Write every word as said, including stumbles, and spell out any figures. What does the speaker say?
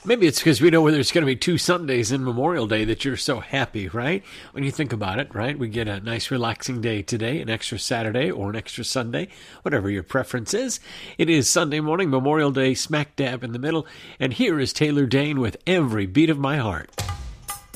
Maybe it's because we know there's going to be two Sundays in Memorial Day that you're so happy, right? When you think about it, right? We get a nice relaxing day today, an extra Saturday or an extra Sunday, whatever your preference is. It is Sunday morning, Memorial Day, smack dab in the middle, and here is Taylor Dayne with Every Beat of My Heart.